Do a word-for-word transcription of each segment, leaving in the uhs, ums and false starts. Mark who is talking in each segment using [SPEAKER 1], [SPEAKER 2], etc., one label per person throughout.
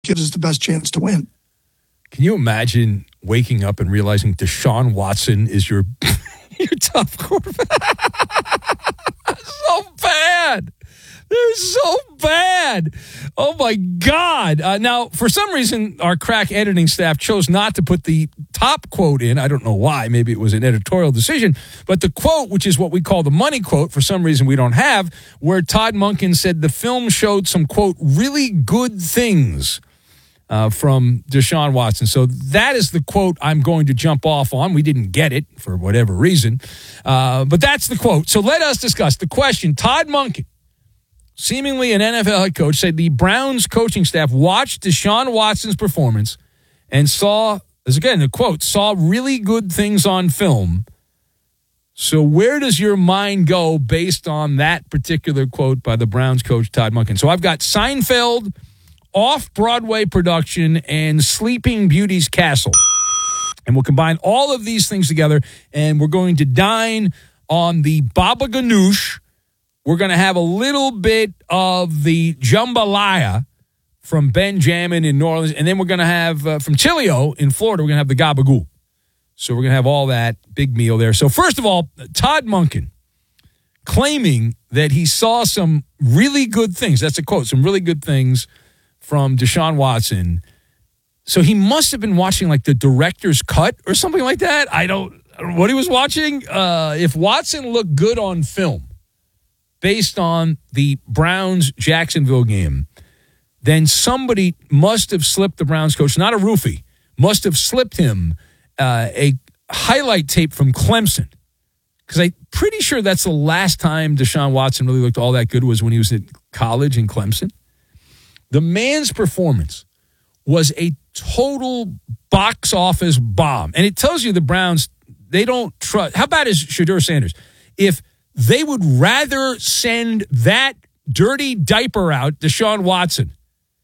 [SPEAKER 1] gives us the best chance to win.
[SPEAKER 2] Can you imagine waking up and realizing Deshaun Watson is your your top quarterback? So bad. They're so bad. Oh, my God. Uh, now, for some reason, our crack editing staff chose not to put the top quote in. I don't know why. Maybe it was an editorial decision. But the quote, which is what we call the money quote, for some reason we don't have, where Todd Monken said the film showed some, quote, really good things uh, from Deshaun Watson. So that is the quote I'm going to jump off on. We didn't get it for whatever reason. Uh, but that's the quote. So let us discuss the question. Todd Monken, seemingly an N F L head coach, said the Browns coaching staff watched Deshaun Watson's performance and saw, as again, the quote, saw really good things on film. So where does your mind go based on that particular quote by the Browns coach, Todd Monken? So I've got Seinfeld, off-Broadway production, and Sleeping Beauty's Castle. And we'll combine all of these things together, and we're going to dine on the baba ganoush. We're going to have a little bit of the jambalaya from Benjamin in New Orleans, and then we're going to have, uh, from Chilio in Florida, we're going to have the gabagool. So we're going to have all that big meal there. So first of all, Todd Monken claiming that he saw some really good things. That's a quote, some really good things from Deshaun Watson. So he must have been watching like the director's cut or something like that. I don't, I don't know what he was watching. Uh, if Watson looked good on film, based on the Browns-Jacksonville game, then somebody must have slipped the Browns coach, not a roofie, must have slipped him uh, a highlight tape from Clemson. Because I'm pretty sure that's the last time Deshaun Watson really looked all that good was when he was at college in Clemson. The man's performance was a total box office bomb. And it tells you the Browns, they don't trust. How bad is Shedeur Sanders? If they would rather send that dirty diaper out, Deshaun Watson,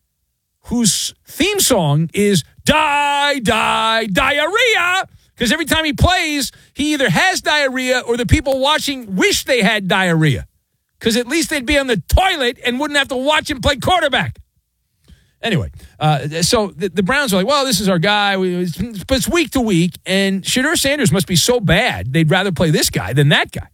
[SPEAKER 2] whose theme song is Die, Die, Diarrhea, because every time he plays, he either has diarrhea or the people watching wish they had diarrhea, because at least they'd be on the toilet and wouldn't have to watch him play quarterback. Anyway, uh, so the, the Browns are like, well, this is our guy, we, but it's week to week, and Shedeur Sanders must be so bad, they'd rather play this guy than that guy.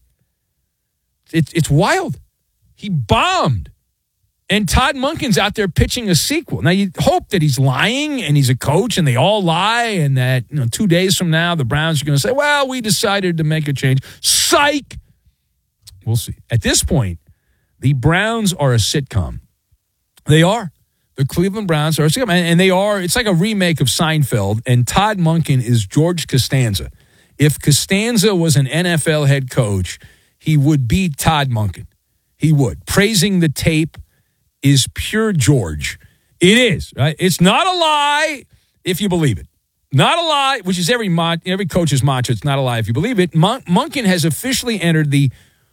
[SPEAKER 2] It's it's wild. He bombed. And Todd Monken's out there pitching a sequel. Now, you hope that he's lying and he's a coach and they all lie and that, you know, two days from now, the Browns are going to say, well, we decided to make a change. Psych! We'll see. At this point, the Browns are a sitcom. They are. The Cleveland Browns are a sitcom. And they are, it's like a remake of Seinfeld. And Todd Monken is George Costanza. If Costanza was an N F L head coach, he would be Todd Monken. He would. Praising the tape is pure George. It is, right? It's not a lie if you believe it. Not a lie, which is every mon- every coach's mantra. It's not a lie if you believe it. Mon- Monken has officially entered the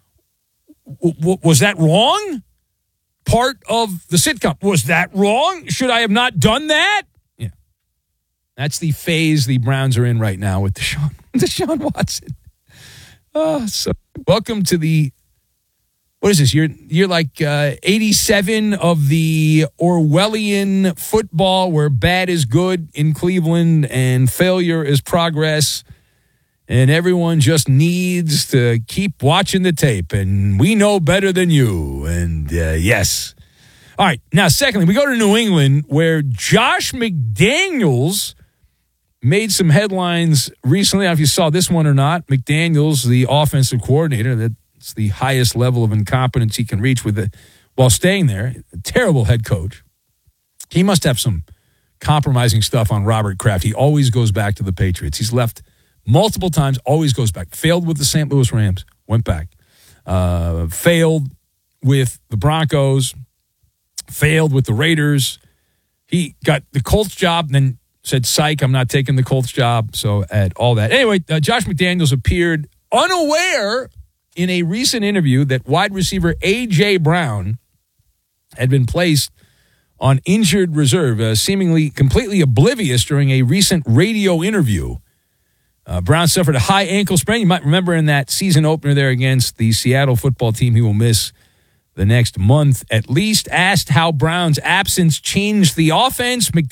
[SPEAKER 2] w- w- was that wrong part of the sitcom. Was that wrong? Should I have not done that? Yeah. That's the phase the Browns are in right now with Deshaun, Deshaun Watson. Oh, so welcome to the, what is this? You're you're like uh, eighty-seven of the Orwellian football where bad is good in Cleveland and failure is progress. And everyone just needs to keep watching the tape. And we know better than you. And uh, yes. All right. Now, secondly, we go to New England where Josh McDaniels made some headlines recently. I don't know if you saw this one or not. McDaniels, the offensive coordinator, that's the highest level of incompetence he can reach with it while staying there. A terrible head coach. He must have some compromising stuff on Robert Kraft. He always goes back to the Patriots. He's left multiple times, always goes back. Failed with the Saint Louis Rams, went back. Uh, failed with the Broncos. Failed with the Raiders. He got the Colts job, then said, psych, I'm not taking the Colts job. So at all that. Anyway, uh, Josh McDaniels appeared unaware in a recent interview that wide receiver A J. Brown had been placed on injured reserve, uh, seemingly completely oblivious during a recent radio interview. Uh, Brown suffered a high ankle sprain. You might remember in that season opener there against the Seattle football team, he will miss the next month at least. Asked how Brown's absence changed the offense,